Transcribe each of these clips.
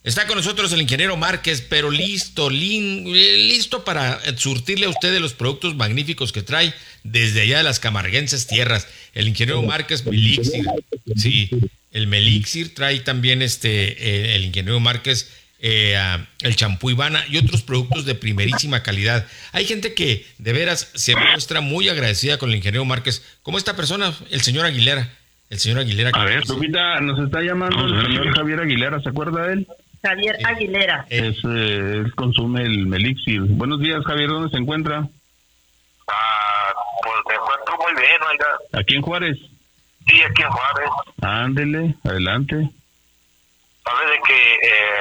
Está con nosotros el ingeniero Márquez, pero listo para surtirle a usted de los productos magníficos que trae desde allá de las camarguenses tierras. El ingeniero Márquez Melixir, sí, el Melixir trae también el ingeniero Márquez el champú Ivana y otros productos de primerísima calidad. Hay gente que de veras se muestra muy agradecida con el ingeniero Márquez, como esta persona, el señor Aguilera. El señor Aguilera. A ver, Lupita, nos está llamando el señor Javier Aguilera, ¿se acuerda de él? Javier Aguilera. Él consume el Melixir. Buenos días, Javier, ¿dónde se encuentra? Pues me encuentro muy bien, oiga. ¿Aquí en Juárez? Sí, aquí en Juárez. Ándele, adelante. Sabe de que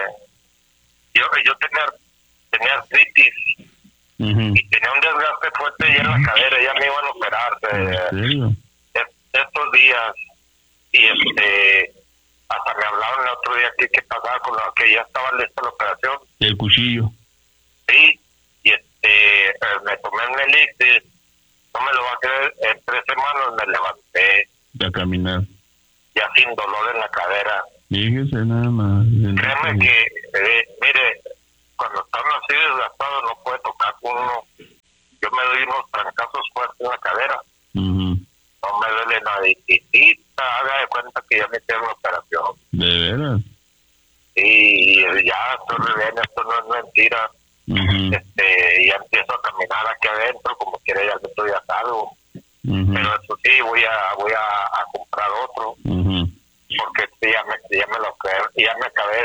yo tenía artritis y tenía un desgaste fuerte ya en la cadera, ya me iban a operar ¿En serio? estos días y hasta me hablaron el otro día que pasaba con lo que ya estaba lista la operación. El cuchillo. Sí, y me tomé un elixir, no me lo va a creer, en 3 semanas me levanté A caminar. ya sin dolor en la cadera. Fíjese nada más. Créeme que, mire, cuando está así desgastado no puede tocar uno. Yo me doy unos trancazos fuertes en la cadera. No me duele nada. Y haga de cuenta que ya me hicieron una operación. ¿De veras? Y ya estoy re bien, esto no es mentira. Ya empiezo a caminar aquí adentro, como quiera ya adentro ya salgo. Pero eso sí, voy a comprar otro. Porque ya me lo creo, ya me acabé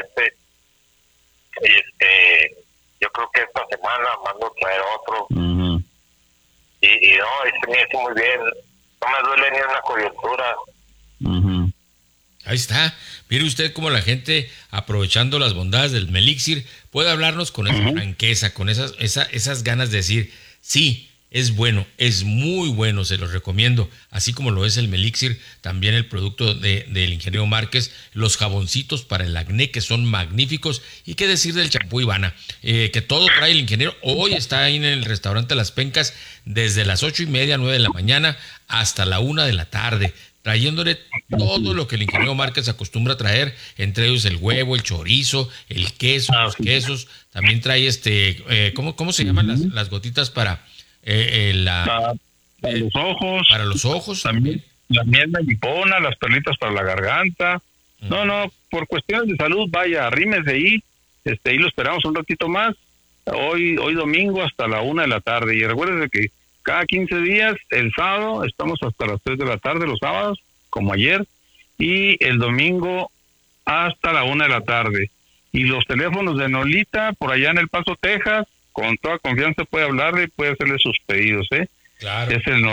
yo creo que esta semana mando a traer otro. Y no, me hizo muy bien, no me duele ni una coyuntura. Ahí está. Mire usted cómo la gente, aprovechando las bondades del Melixir, puede hablarnos con esa franqueza, con esas ganas de decir, sí, es bueno, es muy bueno, se los recomiendo. Así como lo es el Melixir, también el producto del ingeniero Márquez, los jaboncitos para el acné que son magníficos. Y qué decir del champú Ivana, que todo trae el ingeniero. Hoy está ahí en el restaurante Las Pencas desde las 8:30, 9 de la mañana hasta la 1 de la tarde. Trayéndole todo lo que el ingeniero Márquez acostumbra a traer, entre ellos el huevo, el chorizo, el queso, los quesos. También trae ¿cómo se llaman las gotitas para los ojos? Para los ojos. También la miel melipona, las perlitas para la garganta. No, por cuestiones de salud, vaya, arrímese ahí. Ahí lo esperamos un ratito más. Hoy domingo hasta la 1 de la tarde. Y recuérdese que cada 15 días, el sábado, estamos hasta las 3 de la tarde, los sábados, como ayer, y el domingo hasta la 1 de la tarde. Y los teléfonos de Nolita, por allá en El Paso, Texas, con toda confianza puede hablarle y puede hacerle sus pedidos, Claro. Es el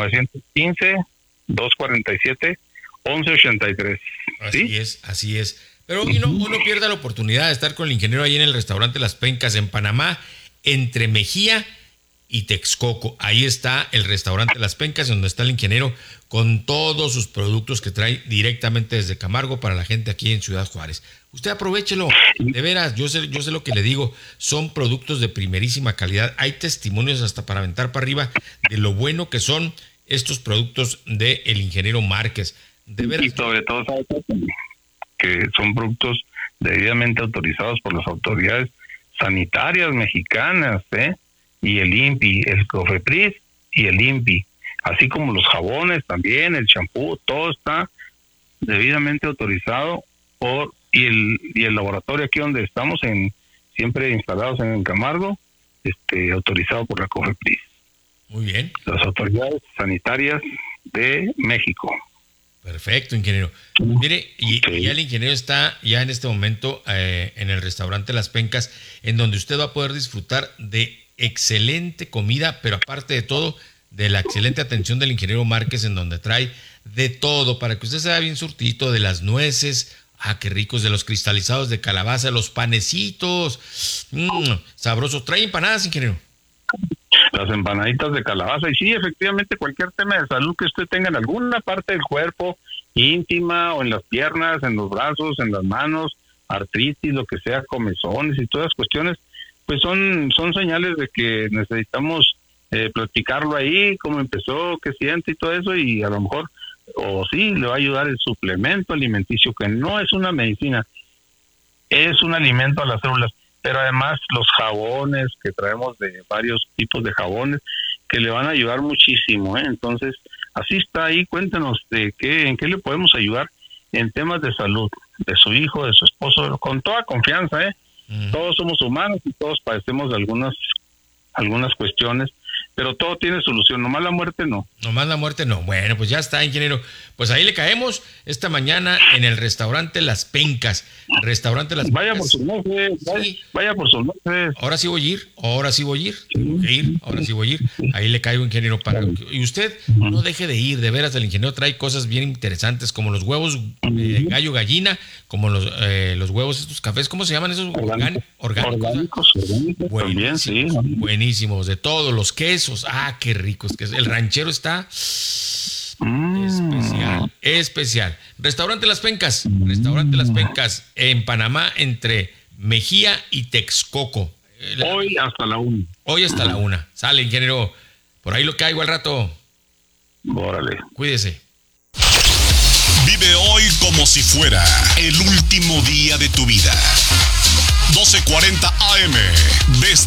915-247-1183. Así es. Pero uno pierde la oportunidad de estar con el ingeniero ahí en el restaurante Las Pencas, en Panamá, entre Mejía y Texcoco. Ahí está el restaurante Las Pencas, donde está el ingeniero con todos sus productos que trae directamente desde Camargo para la gente aquí en Ciudad Juárez. Usted aprovéchelo, de veras, yo sé lo que le digo, son productos de primerísima calidad. Hay testimonios hasta para aventar para arriba de lo bueno que son estos productos del ingeniero Márquez. De veras. Y sobre todo, ¿sabes? Que son productos debidamente autorizados por las autoridades sanitarias mexicanas, y el INPI, el COFEPRIS y el INPI, así como los jabones también, el champú, todo está debidamente autorizado y el laboratorio aquí donde estamos siempre instalados en Camargo, autorizado por la COFEPRIS. Muy bien. Las autoridades sanitarias de México. Perfecto, ingeniero. Mire, y ya el ingeniero está ya en este momento en el restaurante Las Pencas, en donde usted va a poder disfrutar de excelente comida, pero aparte de todo, de la excelente atención del ingeniero Márquez, en donde trae de todo para que usted se vea bien surtidito, de las nueces, qué ricos, de los cristalizados de calabaza, los panecitos, sabrosos. ¿Trae empanadas, ingeniero? Las empanaditas de calabaza, y sí, efectivamente, cualquier tema de salud que usted tenga en alguna parte del cuerpo, íntima, o en las piernas, en los brazos, en las manos, artritis, lo que sea, comezones y todas las cuestiones, pues son señales de que necesitamos platicarlo ahí, cómo empezó, qué siente y todo eso, y a lo mejor, o sí, le va a ayudar el suplemento alimenticio, que no es una medicina. es un alimento a las células, pero además los jabones que traemos de varios tipos de jabones que le van a ayudar muchísimo, Entonces, así está ahí, cuéntenos en qué le podemos ayudar en temas de salud, de su hijo, de su esposo, con toda confianza, Todos somos humanos y todos padecemos de algunas cuestiones, pero todo tiene solución, nomás la muerte no. Nomás la muerte no. Bueno, pues ya está, ingeniero. Pues ahí le caemos esta mañana en el restaurante Las Pencas. Vaya por sus noches, vaya por sus noches. Ahora sí voy a ir. Ahí le caigo, ingeniero. Y usted no deje de ir, de veras, el ingeniero trae cosas bien interesantes, como los huevos gallo gallina, como los huevos, estos cafés, ¿cómo se llaman esos? Orgánicos. También, sí. Buenísimos, de todos los quesos. Qué ricos quesos. El ranchero está especial. Restaurante Las Pencas en Panamá, entre Mejía y Texcoco. Hoy hasta la 1. Sale, ingeniero. Por ahí lo caigo al rato. Órale. Cuídese. Vive hoy como si fuera el último día de tu vida. 12:40 AM.